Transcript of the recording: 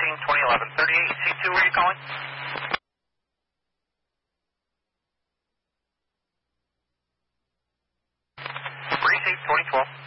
2011. 38C2, where are you calling? Receive 2012.